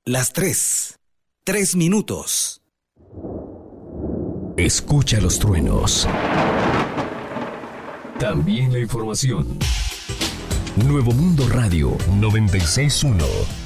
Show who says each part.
Speaker 1: Las 3. 3 minutos.
Speaker 2: Escucha los truenos. También la información. Nuevo Mundo Radio 96.1.